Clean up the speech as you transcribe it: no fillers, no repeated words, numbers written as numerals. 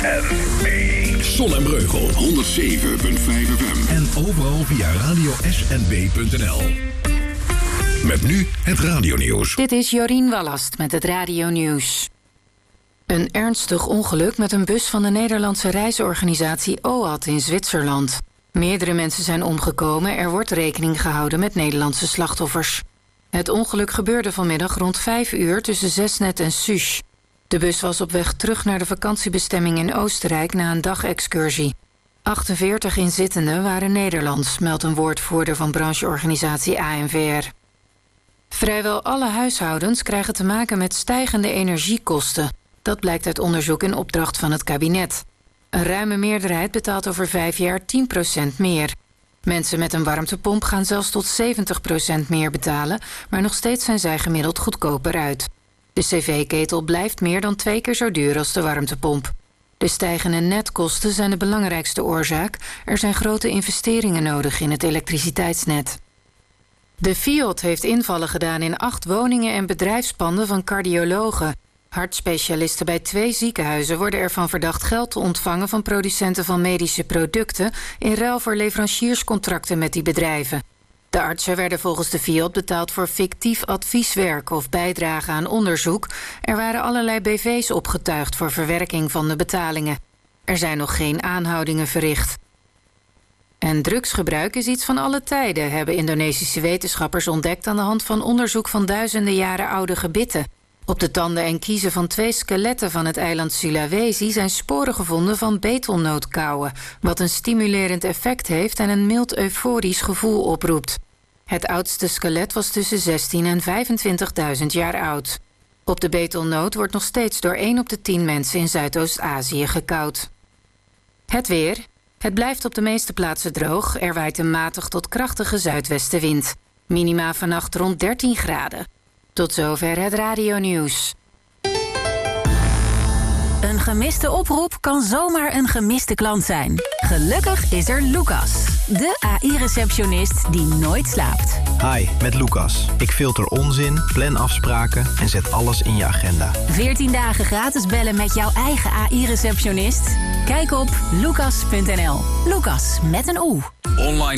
Zon en Breugel 107.5 FM. En overal via radiosnb.nl. Met nu het radionieuws. Dit is Jorien Wallast met het radionieuws. Een ernstig ongeluk met een bus van de Nederlandse reisorganisatie OAT in Zwitserland. Meerdere mensen zijn omgekomen. Er wordt rekening gehouden met Nederlandse slachtoffers. Het ongeluk gebeurde vanmiddag rond 5 uur tussen Zesnet en Susch. De bus was op weg terug naar de vakantiebestemming in Oostenrijk na een dagexcursie. 48 inzittenden waren Nederlands, meldt een woordvoerder van brancheorganisatie ANVR. Vrijwel alle huishoudens krijgen te maken met stijgende energiekosten. Dat blijkt uit onderzoek in opdracht van het kabinet. Een ruime meerderheid betaalt over 5 jaar 10% meer. Mensen met een warmtepomp gaan zelfs tot 70% meer betalen, maar nog steeds zijn zij gemiddeld goedkoper uit. De cv-ketel blijft meer dan 2 keer zo duur als de warmtepomp. De stijgende netkosten zijn de belangrijkste oorzaak. Er zijn grote investeringen nodig in het elektriciteitsnet. De FIOD heeft invallen gedaan in 8 woningen en bedrijfspanden van cardiologen. Hartspecialisten bij 2 ziekenhuizen worden ervan verdacht geld te ontvangen van producenten van medische producten in ruil voor leverancierscontracten met die bedrijven. De artsen werden volgens de FIOD betaald voor fictief advieswerk of bijdrage aan onderzoek. Er waren allerlei BV's opgetuigd voor verwerking van de betalingen. Er zijn nog geen aanhoudingen verricht. En drugsgebruik is iets van alle tijden, hebben Indonesische wetenschappers ontdekt aan de hand van onderzoek van duizenden jaren oude gebitten. Op de tanden en kiezen van 2 skeletten van het eiland Sulawesi zijn sporen gevonden van betelnootkauwen, wat een stimulerend effect heeft en een mild euforisch gevoel oproept. Het oudste skelet was tussen 16 en 25.000 jaar oud. Op de betelnoot wordt nog steeds door 1 op de 10 mensen in Zuidoost-Azië gekauwd. Het weer. Het blijft op de meeste plaatsen droog. Er waait een matig tot krachtige zuidwestenwind. Minima vannacht rond 13 graden. Tot zover het radionieuws. Een gemiste oproep kan zomaar een gemiste klant zijn. Gelukkig is er Lucas, de AI-receptionist die nooit slaapt. Hi, met Lucas. Ik filter onzin, plan afspraken en zet alles in je agenda. 14 dagen gratis bellen met jouw eigen AI-receptionist? Kijk op lucas.nl. Lucas met een O. Online